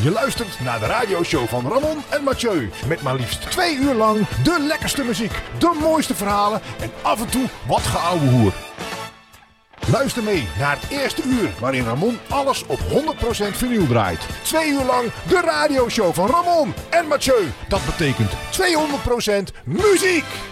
Je luistert naar de radioshow van Ramon en Mathieu. Met maar liefst 2 uur lang de lekkerste muziek, de mooiste verhalen en af en toe wat geouwehoer. Luister mee naar het eerste uur waarin Ramon alles op 100% vinyl draait. 2 uur lang de radioshow van Ramon en Mathieu. Dat betekent 200% muziek.